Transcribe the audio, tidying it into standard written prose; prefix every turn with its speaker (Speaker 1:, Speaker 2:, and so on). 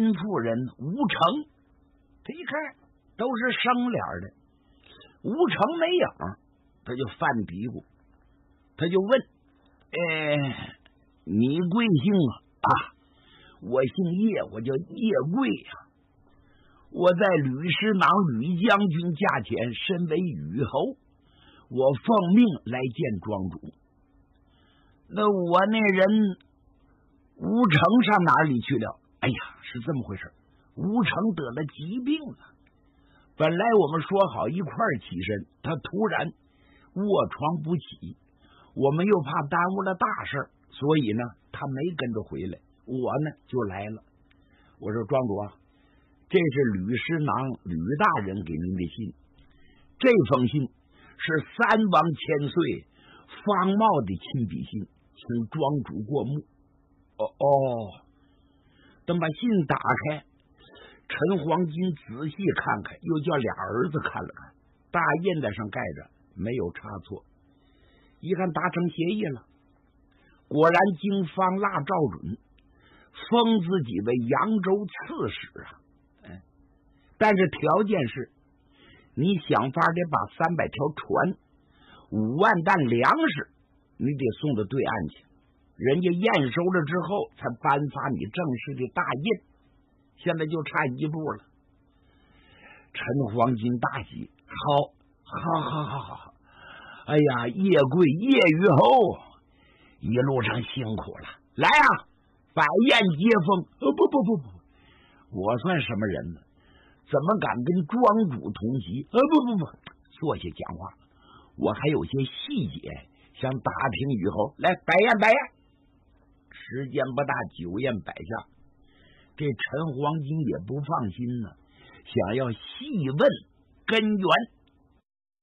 Speaker 1: 金夫人吴成，他一看都是生脸的，吴成没影，他就犯嘀咕，他就问：你贵姓啊？我姓叶，我叫叶贵呀。我在吕师囊吕将军驾前，身为虞侯，我奉命来见庄主。那我那人吴成上哪里去了？哎呀，是这么回事，吴成得了疾病了。本来我们说好一块儿起身，他突然卧床不起，我们又怕耽误了大事，所以呢，他没跟着回来。我呢就来了。我说庄主啊，这是吕师囊吕大人给您的信，这封信是三王千岁方茂的亲笔信，请庄主过目。等把信打开，陈黄金仔细看看，又叫俩儿子看了看，大印在上盖着，没有差错。一看达成协议了，果然经方腊赵准，封自己为扬州刺史啊。但是条件是，你想法得把300条船、5万担粮食，你得送到对岸去。人家验收了之后，才颁发你正式的大印。现在就差一步了。陈黄金大喜，好。哎呀，叶贵叶虞侯，一路上辛苦了。来啊，摆宴接风。不，我算什么人呢？怎么敢跟庄主同席？不，坐下讲话。我还有些细节想打听虞侯。来，摆宴。时间不大，酒宴摆下。这陈黄金也不放心呢，想要细问根源。